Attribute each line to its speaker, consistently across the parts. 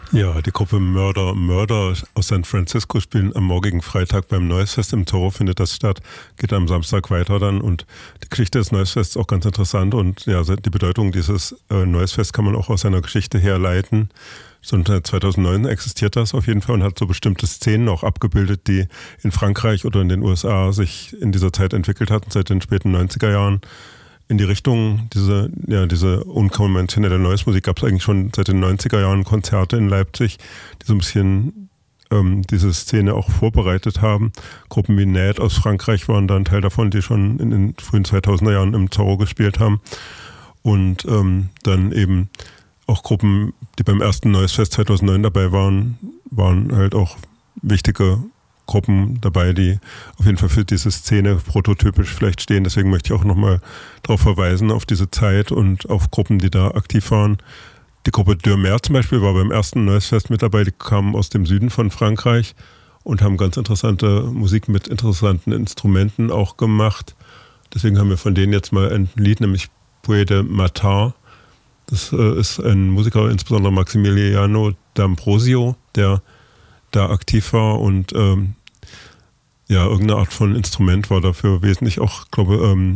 Speaker 1: Ja, die Gruppe Murder aus San Francisco spielen am morgigen Freitag beim Noisefest im Zorro, findet das statt, geht am Samstag weiter dann, und die Geschichte des Noisefests ist auch ganz interessant, und ja, die Bedeutung dieses Noisefest kann man auch aus seiner Geschichte herleiten. Schon seit 2009 existiert das auf jeden Fall und hat so bestimmte Szenen auch abgebildet, die in Frankreich oder in den USA sich in dieser Zeit entwickelt hatten, seit den späten 90er Jahren. In die Richtung, diese unkonventionelle Noise-Musik gab es eigentlich schon seit den 90er Jahren Konzerte in Leipzig, die so ein bisschen diese Szene auch vorbereitet haben. Gruppen wie Ned aus Frankreich waren da ein Teil davon, die schon in den frühen 2000er Jahren im Zorro gespielt haben. Und dann eben auch Gruppen, die beim ersten Noisefest 2009 dabei waren halt auch wichtige Gruppen dabei, die auf jeden Fall für diese Szene prototypisch vielleicht stehen. Deswegen möchte ich auch nochmal darauf verweisen, auf diese Zeit und auf Gruppen, die da aktiv waren. Die Gruppe Deux Mers zum Beispiel war beim ersten Noisefest mit dabei. Die kamen aus dem Süden von Frankreich und haben ganz interessante Musik mit interessanten Instrumenten auch gemacht. Deswegen haben wir von denen jetzt mal ein Lied, nämlich Puy de Matin. Das ist ein Musiker, insbesondere Maximiliano D'Ambrosio, der da aktiv war, und irgendeine Art von Instrument war dafür wesentlich auch, glaube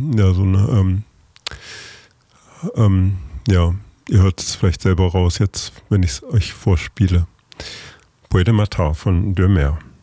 Speaker 1: ihr hört es vielleicht selber raus jetzt, wenn ich es euch vorspiele. Puy de Matin von Deux Mers.